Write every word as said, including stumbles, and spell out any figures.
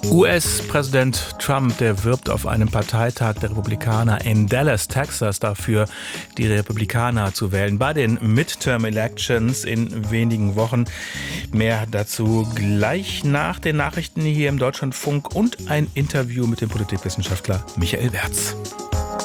U S-Präsident Trump, der wirbt auf einem Parteitag der Republikaner in Dallas, Texas, dafür, die Republikaner zu wählen bei den Midterm-Elections in wenigen Wochen. Mehr dazu gleich nach den Nachrichten hier im Deutschlandfunk und ein Interview mit dem Politikwissenschaftler Michael Wertz.